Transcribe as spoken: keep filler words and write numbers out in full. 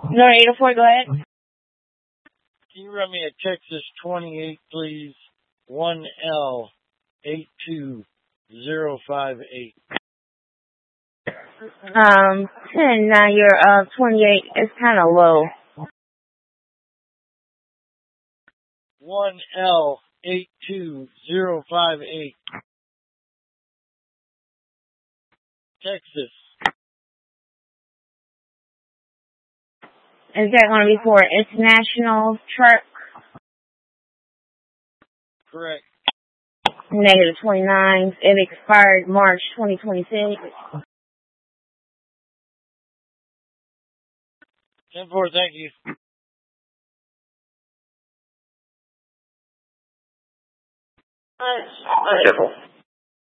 No, eight oh four, go ahead. Can you run me a Texas twenty-eight, please? one L eight two zero five eight. Um, ten, now your uh, twenty-eight is kind of low. one L eight two zero five eight. Texas. Is that going to be for an international truck? Correct. Negative twenty-nine. It expired March twenty twenty-six. ten four, thank you. Careful.